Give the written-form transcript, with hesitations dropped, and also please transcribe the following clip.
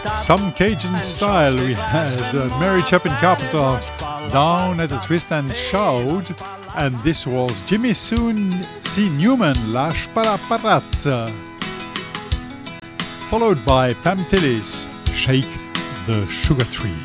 Some Cajun style. We had Mary Chapin Carpenter down at the Twist and Shout, and this was Jimmy Soon C. Newman, La Shparaparat, followed by Pam Tillis, Shake the Sugar Tree.